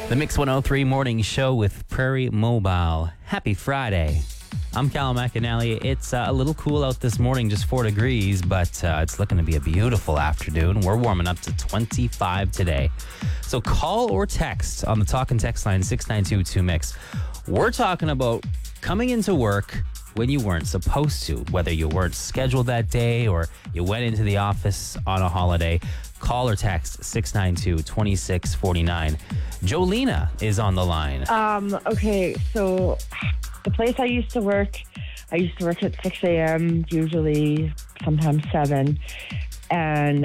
The Mix 103 Morning Show with Prairie Mobile. Happy Friday. I'm Cal McAnally. It's a little cool out this morning, just 4 degrees, but it's looking to be a beautiful afternoon. We're warming up to 25 today. So call or text on the talk and text line 692-2MIX. We're talking about coming into work when you weren't supposed to, whether you weren't scheduled that day or you went into the office on a holiday. Call or text 692-2649. Jolena is on the line. Okay, so the place I used to work at 6 a.m., usually sometimes 7. And